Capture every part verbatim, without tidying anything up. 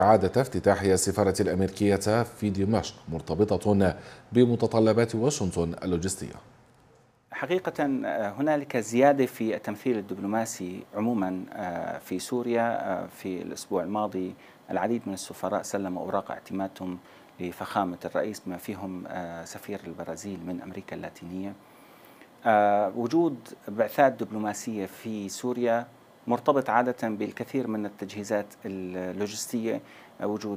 إعادة افتتاح السفارة الأمريكية في دمشق مرتبطة بمتطلبات واشنطن اللوجستية. حقيقة هنالك زيادة في التمثيل الدبلوماسي عموما في سوريا. في الأسبوع الماضي العديد من السفراء سلموا أوراق اعتمادهم لفخامة الرئيس بما فيهم سفير البرازيل من أمريكا اللاتينية. وجود بعثات دبلوماسية في سوريا مرتبط عادة بالكثير من التجهيزات اللوجستية، وجود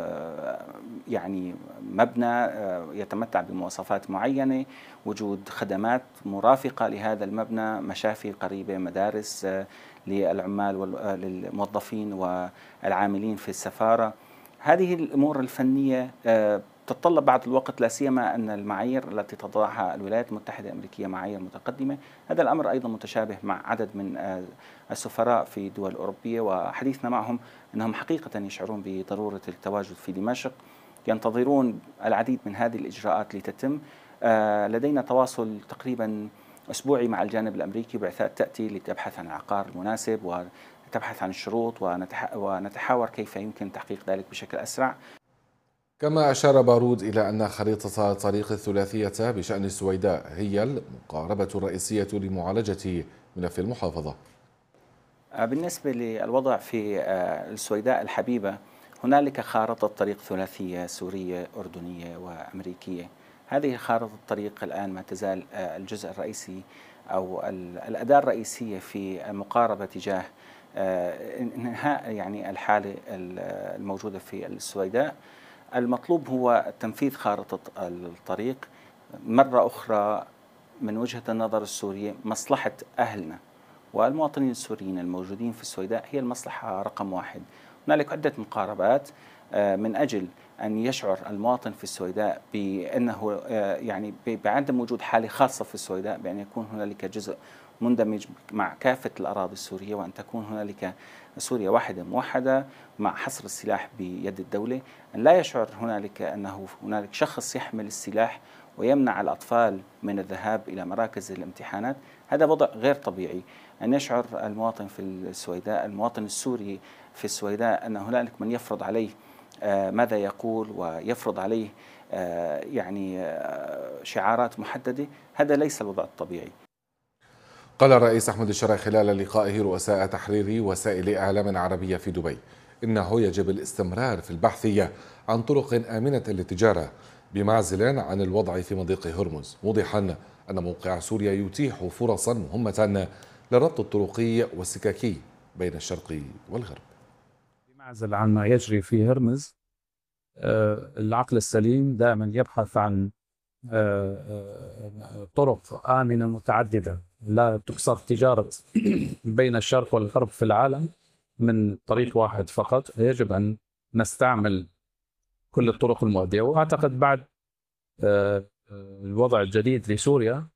يعني مبنى يتمتع بمواصفات معينة، وجود خدمات مرافقة لهذا المبنى، مشافي قريبة، مدارس للعمال والموظفين والعاملين في السفارة. هذه الأمور الفنية تتطلب بعض الوقت، لا سيما أن المعايير التي تضعها الولايات المتحدة الأمريكية معايير متقدمة. هذا الأمر أيضا متشابه مع عدد من السفراء في الدول الأوروبية، وحديثنا معهم أنهم حقيقة يشعرون بضرورة التواجد في دمشق، ينتظرون العديد من هذه الإجراءات لتتم. لدينا تواصل تقريبا أسبوعي مع الجانب الأمريكي، بعثات تأتي لتبحث عن العقار المناسب وتبحث عن الشروط، ونتحاور كيف يمكن تحقيق ذلك بشكل أسرع. كما أشار بارود إلى أن خريطة طريق الثلاثية بشأن السويداء هي المقاربة الرئيسية لمعالجة ملف المحافظة. بالنسبة للوضع في السويداء الحبيبة، هنالك خارطة طريق ثلاثية سورية أردنية وأمريكية. هذه خارطة الطريق الآن ما تزال الجزء الرئيسي أو الأداة الرئيسية في المقاربة تجاه انهاء يعني الحالة الموجودة في السويداء. المطلوب هو تنفيذ خارطة الطريق. مرة أخرى من وجهة النظر السورية، مصلحة أهلنا والمواطنين السوريين الموجودين في السويداء هي المصلحة رقم واحد. هنالك عدة مقاربات من أجل أن يشعر المواطن في السويداء بأنه يعني بعدم وجود حالة خاصة في السويداء، بأن يكون هنالك جزء مندمج مع كافة الأراضي السورية، وأن تكون هنالك سوريا واحدة موحدة مع حصر السلاح بيد الدولة. أن لا يشعر هنالك أنه هنالك شخص يحمل السلاح ويمنع الأطفال من الذهاب إلى مراكز الامتحانات. هذا وضع غير طبيعي. أن يشعر المواطن في السويداء، المواطن السوري في السويداء، أن هنالك من يفرض عليه ماذا يقول ويفرض عليه يعني شعارات محددة. هذا ليس الوضع الطبيعي. قال الرئيس أحمد الشرع خلال لقائه رؤساء تحرير وسائل إعلام عربية في دبي إنه يجب الاستمرار في البحث عن طرق آمنة للتجارة بمعزل عن الوضع في مضيق هرمز، موضحا أن موقع سوريا يتيح فرصا مهمة للربط الطرقي والسككي بين الشرق والغرب. بمعزل عن ما يجري في هرمز، العقل السليم دائما يبحث عن طرق آمنة متعددة لا تكسر تجارة بين الشرق والغرب في العالم من طريق واحد فقط. يجب أن نستعمل كل الطرق المؤدية، وأعتقد بعد الوضع الجديد لسوريا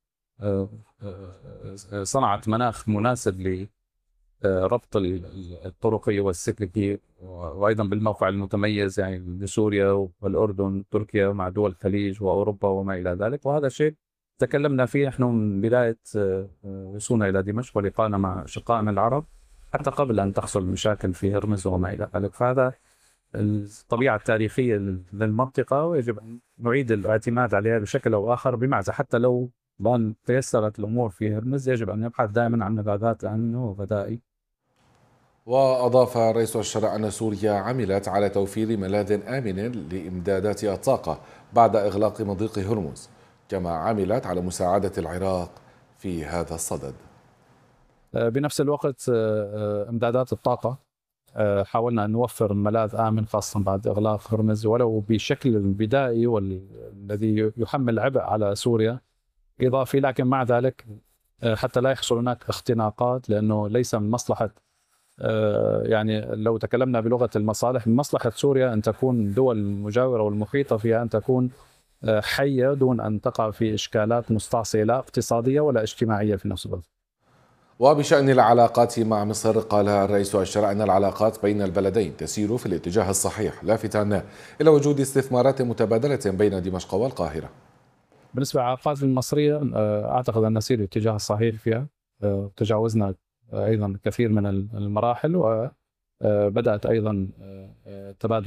صنعت مناخ مناسب لربط الطرقي والسككي، وأيضا بالموقع المتميز يعني لسوريا والأردن تركيا مع دول الخليج وأوروبا وما إلى ذلك. وهذا شيء تكلمنا فيه نحن من بداية وصولنا إلى دمشق ولقائنا مع أشقائنا العرب، حتى قبل أن تحصل مشاكل في هرمز وما إلى ذلك. فهذا الطبيعة التاريخية للمنطقة، ويجب أن نعيد الاعتماد عليها بشكل أو آخر، بمعنى حتى لو بان تيسرت الأمور في هرمز يجب أن نبحث دائما عن ملاذات أمنة وغذائي. وأضاف رئيس الشرع أن سوريا عملت على توفير ملاذ آمن لإمدادات الطاقة بعد إغلاق مضيق هرمز، كما عملت على مساعدة العراق في هذا الصدد. بنفس الوقت إمدادات الطاقة حاولنا أن نوفر ملاذ آمن خاصة بعد إغلاق هرمز ولو بشكل بدائي والذي يحمل عبء على سوريا إضافي، لكن مع ذلك حتى لا يحصل هناك اختناقات، لأنه ليس من مصلحة يعني لو تكلمنا بلغة المصالح، من مصلحة سوريا أن تكون الدول المجاورة والمحيطة فيها أن تكون حية دون أن تقع في إشكالات مستعصية لا اقتصادية ولا اجتماعية في نفس الوقت. وبشأن العلاقات مع مصر، قال الرئيس الشرع أن العلاقات بين البلدين تسير في الاتجاه الصحيح، لافتا إلى وجود استثمارات متبادلة بين دمشق والقاهرة. بالنسبة للعلاقات المصرية أعتقد أن نسير الاتجاه الصحيح فيها، تجاوزنا أيضا كثير من المراحل وبدأت أيضا تبادل